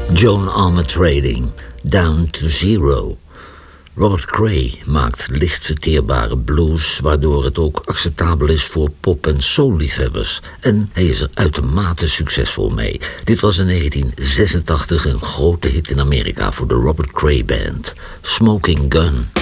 Joan Armatrading, Trading, Down to Zero. Robert Cray maakt licht verteerbare blues, waardoor het ook acceptabel is voor pop- en soul-liefhebbers. En hij is er uitermate succesvol mee. Dit was in 1986 een grote hit in Amerika voor de Robert Cray Band, Smoking Gun.